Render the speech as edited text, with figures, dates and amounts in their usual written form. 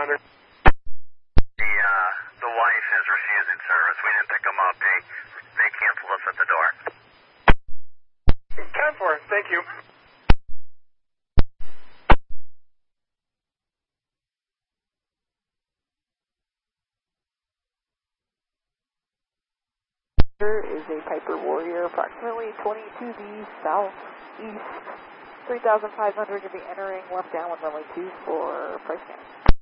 The wife is refusing service. We didn't pick them up. They canceled us at the door. 10-4, thank you. Is a Piper Warrior, approximately 22B southeast, 3,500. You'll be entering left downwind runway 2 for price scan.